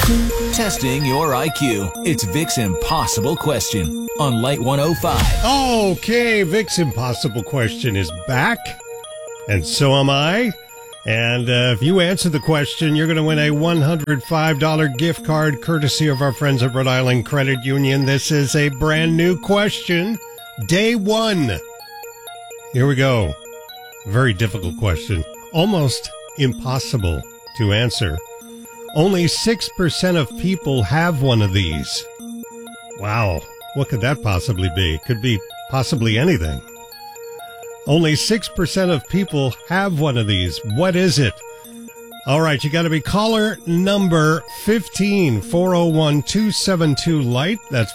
Testing your IQ. It's Vic's Impossible Question on Light 105. Okay, Vic's Impossible Question is back, and so am I. And if you answer the question, you're going to win a $105 gift card courtesy of our friends at Rhode Island Credit Union. This is a brand new question. Day one. Here we go. Very difficult question. Almost impossible to answer. Only 6% of people have one of these. Wow. What could that possibly be? Could be possibly anything. Only 6% of people have one of these. What is it? All right, you got to be caller number 15, 401-272-LIGHT. That's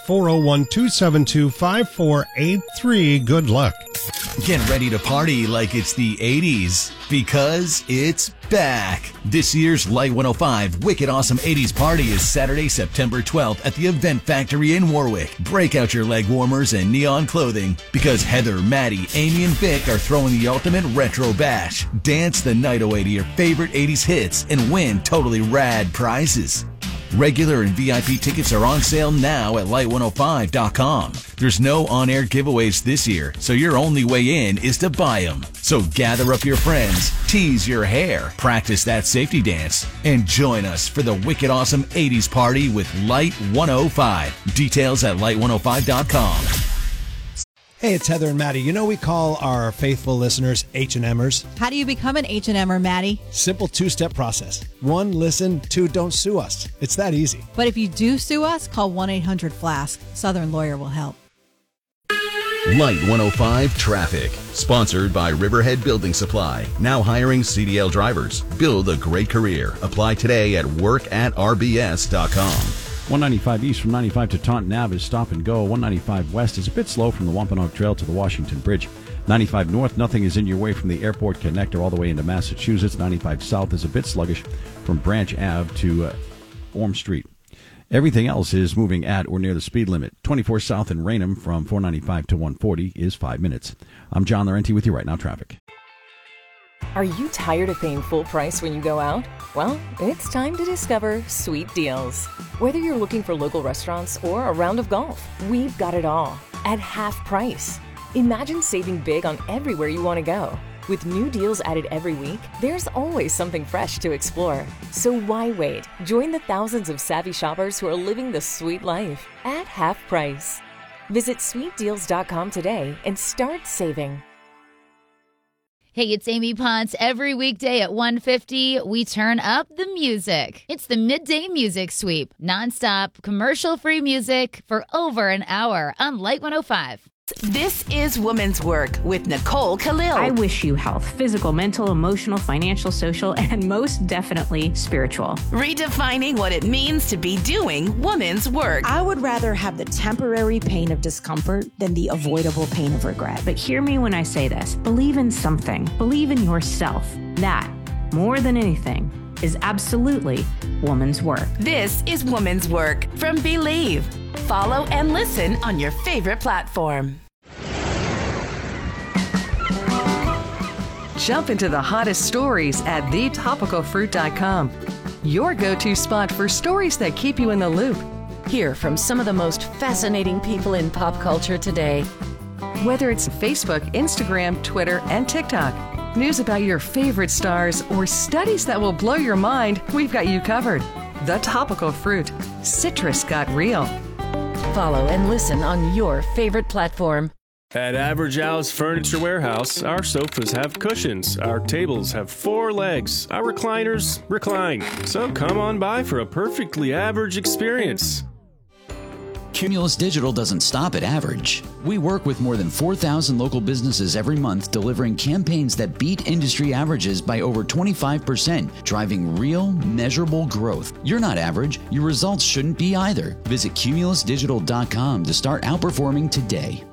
401-272-5483. Good luck. Get ready to party like it's the 80s because it's back. This year's Light 105 Wicked Awesome 80s Party is Saturday, September 12th at the Event Factory in Warwick. Break out your leg warmers and neon clothing because Heather, Maddie, Amy, and Vic are throwing the ultimate retro bash. Dance the night away to your favorite 80s hits and win totally rad prizes. Regular and VIP tickets are on sale now at light105.com. There's no on-air giveaways this year, so your only way in is to buy them. So gather up your friends, tease your hair, practice that safety dance, and join us for the Wicked Awesome 80s Party with Light 105. Details at light105.com. Hey, it's Heather and Maddie. You know we call our faithful listeners H&Mers? How do you become an H&Mer, Maddie? Simple two-step process. 1, listen. 2, don't sue us. It's that easy. But if you do sue us, call 1-800-FLASK. Southern Lawyer will help. Light 105 Traffic. Sponsored by Riverhead Building Supply. Now hiring CDL drivers. Build a great career. Apply today at workatrbs.com. 195 east from 95 to Taunton Ave is stop and go. 195 west is a bit slow from the Wampanoag Trail to the Washington Bridge. 95 north, nothing is in your way from the airport connector all the way into Massachusetts. 95 south is a bit sluggish from Branch Ave to Orm Street. Everything else is moving at or near the speed limit. 24 south in Raynham from 495 to 140 is 5 minutes. I'm John Laurenti with you right now, traffic. Are you tired of paying full price when you go out? Well, it's time to discover Sweet Deals. Whether you're looking for local restaurants or a round of golf, we've got it all at half price. Imagine saving big on everywhere you want to go. With new deals added every week, there's always something fresh to explore. So why wait? Join the thousands of savvy shoppers who are living the sweet life at half price. Visit sweetdeals.com today and start saving. Hey, it's Amy Ponce. Every weekday at 1:50, we turn up the music. It's the Midday Music Sweep. Nonstop, commercial-free music for over an hour on Light 105. This is Woman's Work with Nicole Khalil. I wish you health, physical, mental, emotional, financial, social, and most definitely spiritual. Redefining what it means to be doing woman's work. I would rather have the temporary pain of discomfort than the avoidable pain of regret. But hear me when I say this. Believe in something. Believe in yourself. That, more than anything, is absolutely woman's work. This is Woman's Work from Believe. Follow and listen on your favorite platform. Jump into the hottest stories at thetopicalfruit.com. Your go-to spot for stories that keep you in the loop. Hear from some of the most fascinating people in pop culture today. Whether it's Facebook, Instagram, Twitter, and TikTok, news about your favorite stars, or studies that will blow your mind, we've got you covered. The Topical Fruit. Citrus got real. Follow and listen on your favorite platform. At Average Al's Furniture Warehouse, our sofas have cushions, our tables have 4 legs, our recliners recline. So come on by for a perfectly average experience. Cumulus Digital doesn't stop at average. We work with more than 4,000 local businesses every month, delivering campaigns that beat industry averages by over 25%, driving real, measurable growth. You're not average. Your results shouldn't be either. Visit cumulusdigital.com to start outperforming today.